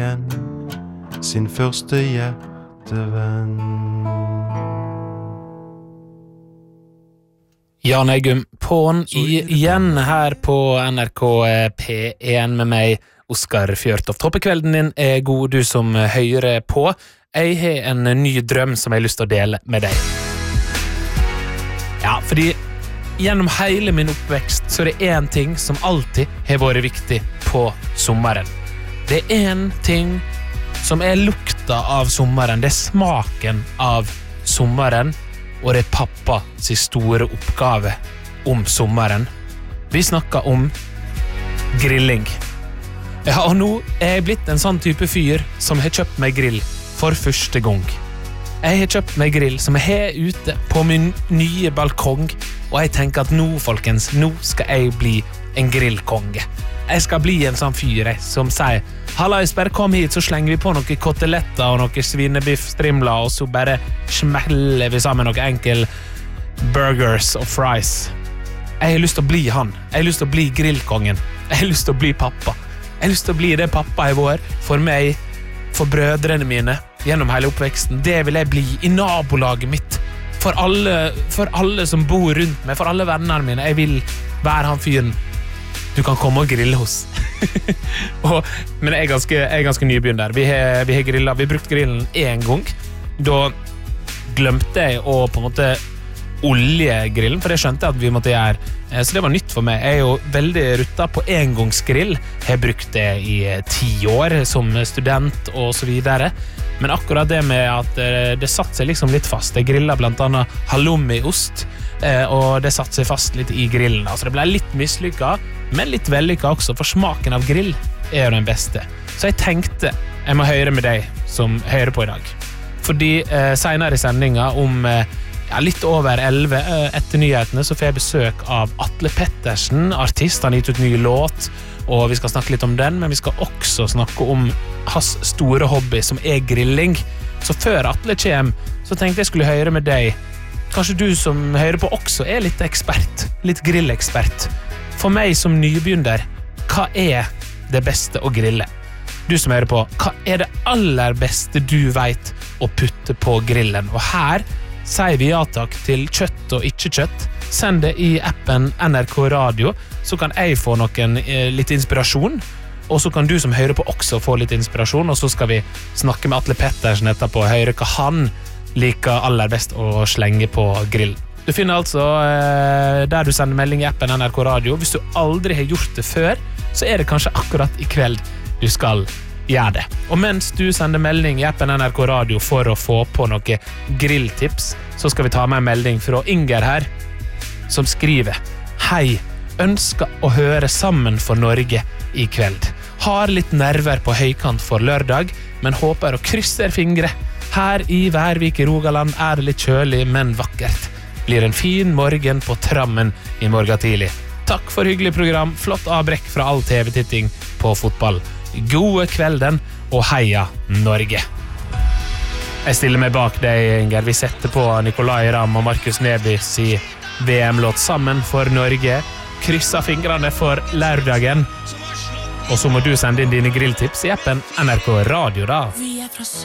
igjen sin første hjertevenn. Jan Eggum På'n igjen her på NRK P1 med meg, Oskar Fjørtoft. Håper kvelden din god, du som hører på. Jeg har en ny drøm som jeg har lyst til å dele med deg. Ja, fordi gjennom hele min oppvekst så det en ting som alltid har vært viktig på sommeren. Det en ting som lukta av sommeren, det smaken av sommeren, og det pappa sin store oppgave om sommeren. Vi snakker om grilling. Ja, og nå jeg blitt en sånn type fyr som har kjøpt meg grill for første gang. Jeg har kjøpt meg grill som jeg har ute på min nye balkong, og jeg tenker at nå, folkens, nå skal jeg bli en grillkonge. Jeg skal bli en sånn fyr som sier «Hallais, bare kom hit, så slenger vi på noen koteletter og noen svinebiffstrimler, og så bare smeller vi sammen noen enkel burgers og fries». Jeg har lyst til å bli han. Jeg har lyst til å bli grillkongen. Jeg har lyst til å bli pappa. Jeg har lyst til å bli det pappa jeg var for meg, for brødrene mine, gjennom hele oppveksten. Det vil jeg bli i nabolaget mitt. For alle som bor rundt meg, for alle vennene mine. Jeg vil være han fyren du kan komme og grille hos. Men jeg ganske nybegynner. Vi har grillet. Vi har brukt grillen en gang. Da glemte jeg å på en måte oljegrillen, for det skjønte jeg at vi måtte gjøre. Så det var nytt for meg. Jeg jo veldig rutta på engangsgrill. Jeg har brukt det i 10 år som student og så videre. Men akkurat det med at det satt seg liksom litt fast. Jeg grillet blant annet halloumi-ost, og det satt seg fast litt i grillen. Altså det ble litt mislykket, men litt vellykket også, for smaken av grill jo den beste. Så jeg tenkte, jeg må høre med deg som hører på i dag. Fordi senere i sendingen om litt over 11 etter nyhetene så får jeg besøk av Atle Pettersen, artist. Han har gitt ut ny låt, og vi skal snakke litt om den, men vi skal også snakke om hans store hobby som grilling. Så før Atle kommer, så tenkte jeg skulle høre med deg. Kanskje du som hører på også litt ekspert, litt grillekspert. For meg som nybegynner, hva det beste å grille? Du som hører på, hva det aller beste du vet å putte på grillen? Og her sier vi ja takk til kjøtt og ikke kjøtt. Send det i appen NRK Radio, så kan jeg få litt inspirasjon, og så kan du som hører på også få litt inspirasjon, og så skal vi snakke med Atle Pettersen etterpå og høre hva han liker aller best å slenge på grill. Du finner altså der du sender melding i appen NRK Radio. Hvis du aldri har gjort det før, så det kanskje akkurat i kveld du skal gjør det. Og mens du sender melding i appen NRK Radio for å få på noen grilltips, så skal vi ta med en melding fra Inger her, som skriver: Hei, ønsker å høre Sammen for Norge i kveld. Har litt nerver på høykant for lørdag, men håper å krysse fingre. Her i Værvik i Rogaland det litt kjølig, men vakkert. Blir en fin morgen på trammen i morgen tidlig. Takk for hyggelig program, flott avbrekk fra all TV-titting på fotball. Gode kvelden, og heia Norge. Jeg stiller meg bak deg, Inger. Vi setter på Nicolai Ramm og Markus Nebys i VM-låt Sammen for Norge. Krysser fingrene for lørdagen. Og så må du sende inn dine grilltips i appen NRK Radio da.